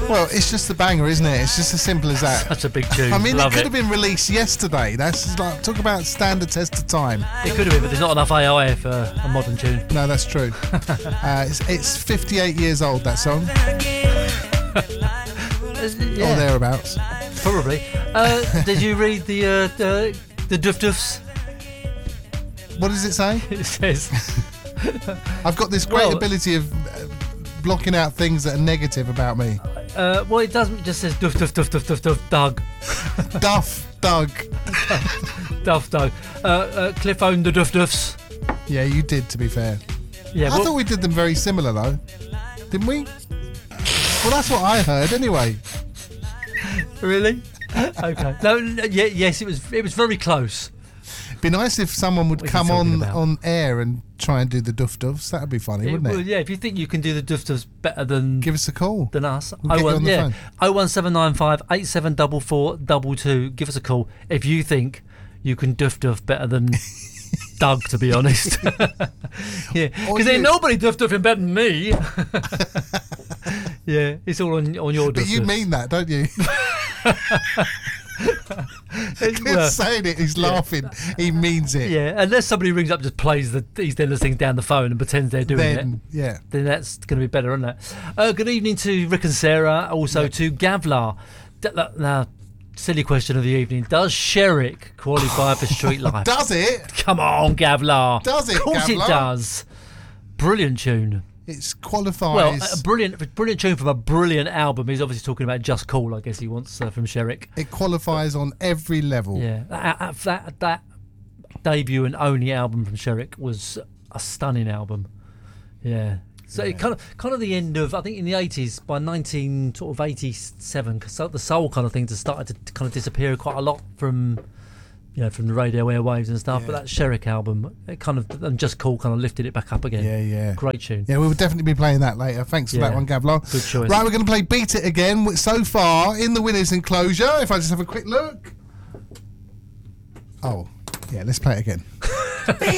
Well, it's just a banger, isn't it? It's just as simple as that. Such a big tune. I mean, Love it could have been released yesterday. That's like, talk about standard test of time. It could have been, but there's not enough AI for a modern tune. No, that's true. It's 58 years old, that song. Yeah. Or thereabouts. Probably. Did you read the Duff Duffs? What does it say? It says... I've got this great ability of blocking out things that are negative about me. Well, it doesn't. It just says Duff Duff Duff Duff Duff Duff Doug. Duff, Doug. Duff Doug. Cliff owned the Duff Duffs. Yeah, you did, to be fair. Yeah, I thought we did them very similar, though. Didn't we? Well, that's what I heard, anyway. Really? Okay. No, yes, it was very close. Be nice if someone would What come are you talking on air and try and do the Duff Duffs. That would be funny, wouldn't it? Well, yeah, if you think you can do the Duff Duffs better than... Give us a call. Than us. We'll get you on the phone. 01795 874422. Give us a call if you think you can Duff Duff better than Doug, to be honest. Yeah, because ain't nobody Duff Duffing better than me. Yeah, it's all on your Duff But you Duffs. mean that, don't you? He's saying it, he's laughing. He means it. Yeah, unless somebody rings up, just plays these endless things down the phone and pretends they're doing it. Yeah. Then that's going to be better, isn't it? Good evening to Rick and Sarah, also to Gavlar. Now, silly question of the evening: does Sherrick qualify for Street Life? Does it? Come on, Gavlar. Does it? Of course Gavlar? it does. Brilliant tune. It qualifies. Well, a brilliant tune from a brilliant album. He's obviously talking about Just Cool, I guess he wants from Sherrick. It qualifies on every level. Yeah, that debut and only album from Sherrick was a stunning album. Yeah. So it kind of the end of, I think, in the 80s, by 1987, because the soul kind of things had started to kind of disappear quite a lot from the radio airwaves and stuff. Yeah. But that Sherrick album, it kind of, and Just Cool kind of lifted it back up again. Yeah. Great tune. Yeah, we will definitely be playing that later. Thanks for that one, Gavlar. Good choice. Right, we're going to play Beat It Again. So far, in the winner's enclosure, if I just have a quick look. Oh, yeah, let's play it again.